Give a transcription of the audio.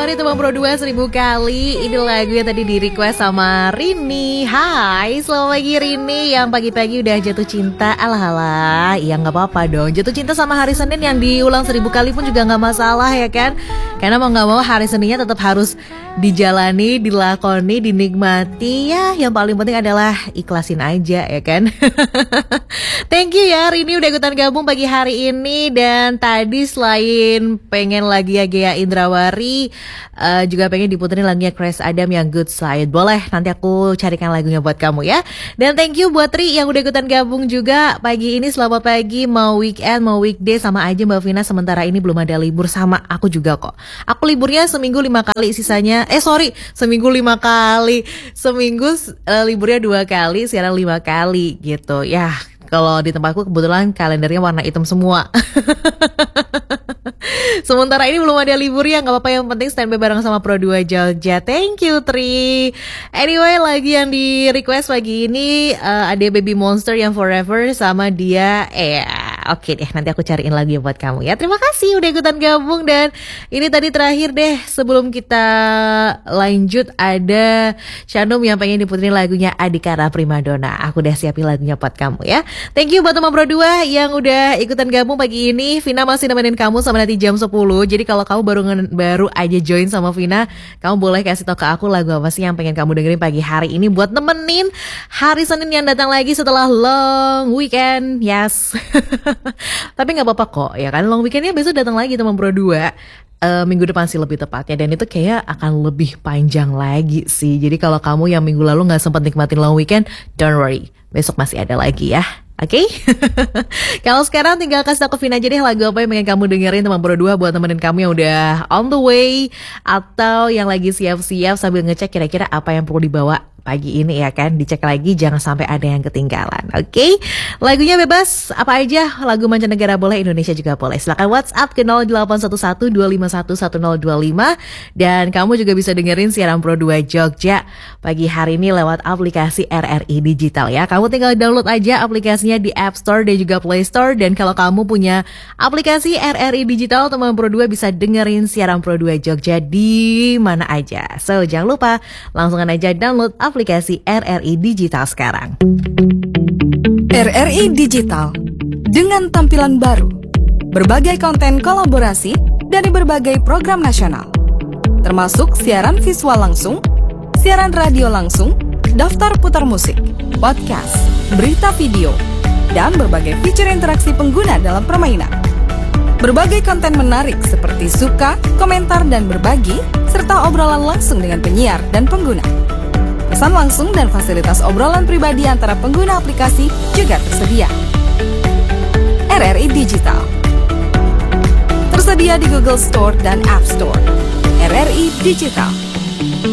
Temani Teman Pro 2 1000 kali. Ini lagu yang tadi di request sama Rini. Hai, selamat pagi Rini. Yang pagi-pagi udah jatuh cinta. Alah, ya gak apa-apa dong. Jatuh cinta sama hari Senin yang diulang 1000 kali pun juga gak masalah ya kan. Karena mau gak mau hari Seninnya tetap harus dijalani, dilakoni, dinikmati. Ya yang paling penting adalah ikhlasin aja ya kan. Thank you ya Rini udah ikutan gabung pagi hari ini. Dan tadi selain pengen lagi ya Gea Indrawari, juga pengen diputerin lagunya Chris Adam yang Good Side. Boleh, nanti aku carikan lagunya buat kamu ya. Dan thank you buat Tri yang udah ikutan gabung juga pagi ini. Selamat pagi, mau weekend, mau weekday sama aja Mbak Vina. Sementara ini belum ada libur, sama aku juga kok. Aku liburnya seminggu 5 kali, sisanya seminggu 5 kali. Seminggu liburnya 2 kali, siaran 5 kali gitu. Ya, kalau di tempatku kebetulan kalendernya warna hitam semua. Sementara ini belum ada libur ya, gak apa-apa, yang penting standby bareng sama Pro 2 Jogja. Thank you Tri. Anyway, lagi yang di request pagi ini ada Baby Monster yang Forever sama dia. Oke deh, nanti aku cariin lagi buat kamu ya. Terima kasih udah ikutan gabung. Dan ini tadi terakhir deh, sebelum kita lanjut ada Shanum yang pengen diputerin lagunya Adhikara Primadona. Aku udah siapin lagunya buat kamu ya. Thank you buat teman Pro 2 yang udah ikutan gabung pagi ini. Vina masih nemenin kamu sampai nanti jam 10. Jadi kalau kamu baru aja join sama Vina, kamu boleh kasih tau ke aku lagu apa sih yang pengen kamu dengerin pagi hari ini buat nemenin hari Senin yang datang lagi setelah long weekend. Yes. Tapi gak apa-apa kok ya kan, long weekendnya besok datang lagi teman Pro 2. Minggu depan sih lebih tepatnya. Dan itu kayak akan lebih panjang lagi sih. Jadi kalau kamu yang minggu lalu gak sempat nikmatin long weekend, don't worry, besok masih ada lagi ya. Oke? Kalau sekarang tinggal kasih aku Vina aja deh lagu apa yang pengen kamu dengerin teman Pro 2 buat temenin kamu yang udah on the way atau yang lagi siap-siap sambil ngecek kira-kira apa yang perlu dibawa pagi ini ya kan. Dicek lagi jangan sampai ada yang ketinggalan. Oke? Lagunya bebas, apa aja, lagu mancanegara boleh, Indonesia juga boleh. Silakan WhatsApp ke 0811-251-1025. Dan kamu juga bisa dengerin siaran Pro 2 Jogja pagi hari ini lewat aplikasi RRI Digital ya. Kamu tinggal download aja aplikasinya di App Store dan juga Play Store. Dan kalau kamu punya aplikasi RRI Digital, teman Pro 2 bisa dengerin siaran Pro 2 Jogja di mana aja. So jangan lupa, langsung aja download aplikasi RRI Digital sekarang. RRI Digital dengan tampilan baru, berbagai konten kolaborasi dari berbagai program nasional, termasuk siaran visual langsung, siaran radio langsung, daftar putar musik, podcast, berita video, dan berbagai fitur interaksi pengguna dalam permainan. Berbagai konten menarik seperti suka, komentar, dan berbagi, serta obrolan langsung dengan penyiar dan pengguna. Pesan langsung dan fasilitas obrolan pribadi antara pengguna aplikasi juga tersedia. RRI Digital tersedia di Google Store dan App Store. RRI Digital.